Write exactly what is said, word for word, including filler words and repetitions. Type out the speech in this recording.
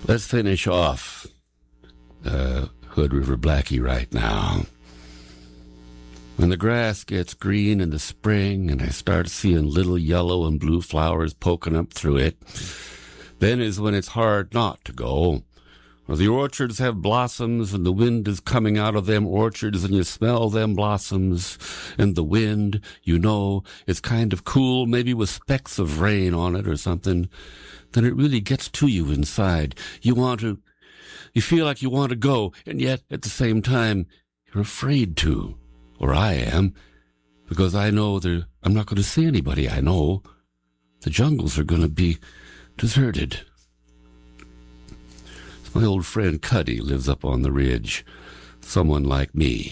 Let's finish off uh, Hood River Blackie right now. When the grass gets green in the spring and I start seeing little yellow and blue flowers poking up through it, then is when it's hard not to go. Or the orchards have blossoms and the wind is coming out of them orchards and you smell them blossoms and the wind, you know, it's kind of cool, maybe with specks of rain on it or something. Then it really gets to you inside. You want to, you feel like you want to go, and yet at the same time, you're afraid to. Or I am, because I know there, I'm not going to see anybody I know. The jungles are going to be deserted. My old friend Cuddy lives up on the ridge. Someone like me.